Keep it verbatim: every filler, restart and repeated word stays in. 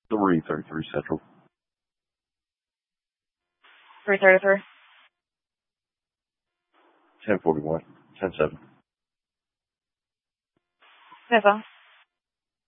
three thirty-three Central. three thirty-three. ten forty-one. ten seven. That's all.